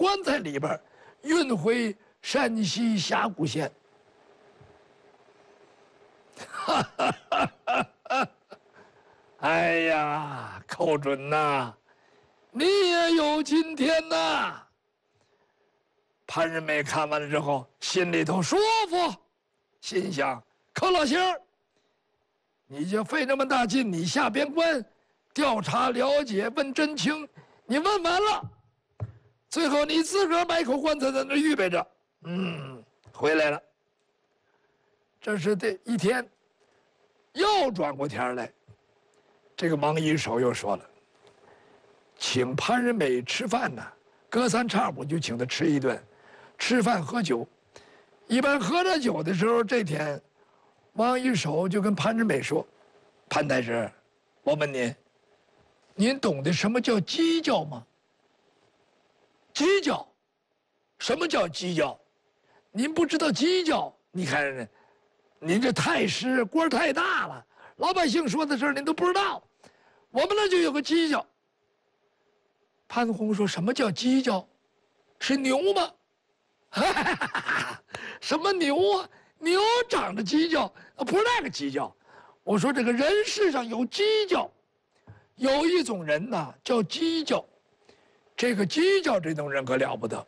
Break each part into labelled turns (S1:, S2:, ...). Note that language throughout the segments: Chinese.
S1: 棺材里边运回山西峡谷县。哎呀，寇准呐，你也有今天呐！潘仁美看完了之后，心里头舒服，心想：寇老星儿，你就费那么大劲，你下边关调查了解，问真情，你问完了，最后你自个儿买口棺材在那预备着，回来了。这是这一天，又转过天来，这个王一手又说了，请潘仁美吃饭呢，隔三差五就请他吃一顿，吃饭喝酒。一般喝着酒的时候，这天，王一手就跟潘仁美说：“潘太师，我问您，您懂得什么叫鸡叫吗？鸡叫，什么叫鸡叫？您不知道鸡叫？你看，您这太师官太大了，老百姓说的事儿您都不知道。我们那就有个鸡叫。”潘洪说：“什么叫鸡叫？是牛吗？”什么牛啊？牛长着鸡叫，不是那个鸡叫。我说这个人世上有鸡叫，有一种人呐叫鸡叫，这个鸡叫这种人可了不得。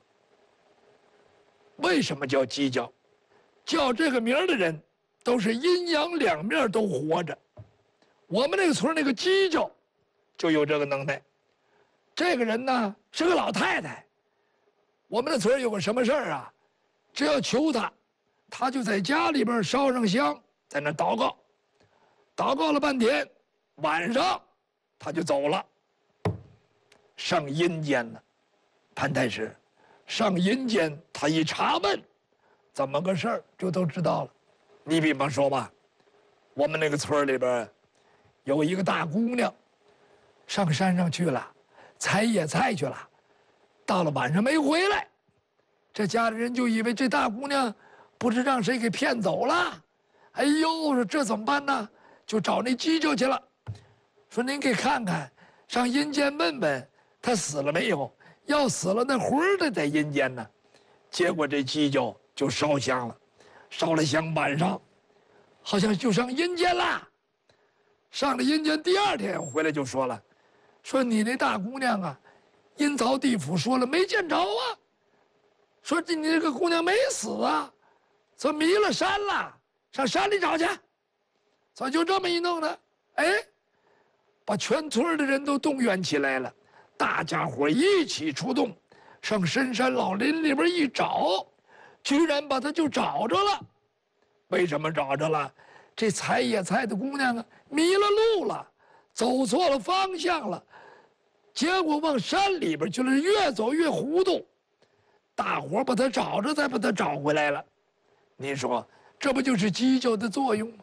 S1: 为什么叫鸡叫？叫这个名儿的人都是阴阳两面都活着。我们那个村那个鸡叫就有这个能耐。这个人呢是个老太太。我们那村有个什么事儿啊？只要求他，他就在家里边烧上香，在那祷告，祷告了半天，晚上他就走了，上阴间了。潘太师上阴间，他一查问，怎么个事儿就都知道了。你比方说吧，我们那个村里边有一个大姑娘，上山上去了，采野菜去了。到了晚上没回来，这家里人就以为这大姑娘不知让谁给骗走了。哎呦，说这怎么办呢？就找那鸡叫去了，说您给看看，上阴间问问她死了没有？要死了，那魂儿得在阴间呢。结果这鸡叫就烧香了，烧了香，晚上好像就上阴间了。上了阴间，第二天回来就说了，说你那大姑娘啊，阴曹地府说了没见着啊，说你这个姑娘没死啊，说迷了山了，上山里找去。所以就这么一弄呢，哎，把全村的人都动员起来了，大家伙一起出动，上深山老林里边一找，居然把她就找着了。为什么找着了？这采野菜的姑娘啊，迷了路了，走错了方向了。结果往山里边去了，越走越糊涂，大伙把他找着，再把他找回来了。您说这不就是鸡叫的作用吗？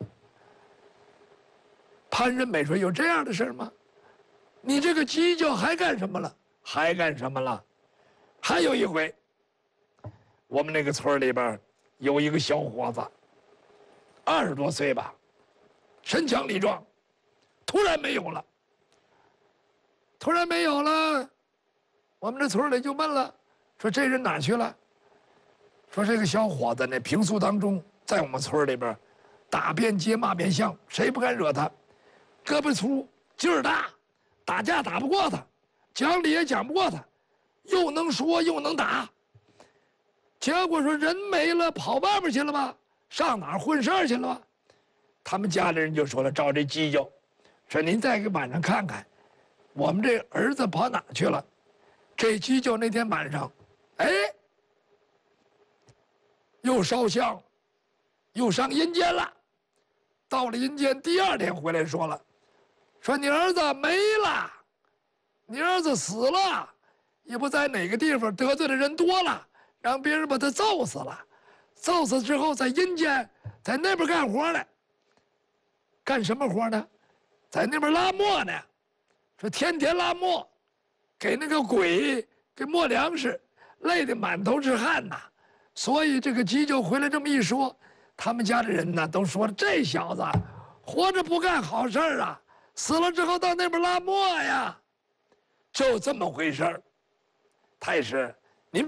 S1: 潘仁美说：“有这样的事吗？你这个鸡叫还干什么了？还干什么了？还有一回，我们那个村里边有一个小伙子，20多岁吧，身强力壮，突然没有了。突然没有了，我们这村里就问了，说这人哪去了？说这个小伙子呢，平素当中在我们村里边，打遍街骂遍巷，谁不敢惹他？胳膊粗，劲儿大，打架打不过他，讲理也讲不过他，又能说又能打。结果说人没了，跑外边去了吧？上哪儿混事儿去了吧？他们家里人就说了，照这鸡叫，说您再给晚上看看。我们这儿子跑哪去了？这鸡叫那天晚上，哎，又烧香，又上阴间了。到了阴间，第二天回来说了，说你儿子没了，你儿子死了，也不在哪个地方得罪的人多了，让别人把他揍死了。揍死之后，在阴间，在那边干活呢。干什么活呢？在那边拉磨呢。说天天拉磨，给那个鬼给磨粮食，累得满头是汗呐。所以这个鸡就回来这么一说，他们家的人呢都说这小子活着不干好事啊，死了之后到那边拉磨呀，就这么回事儿。太师，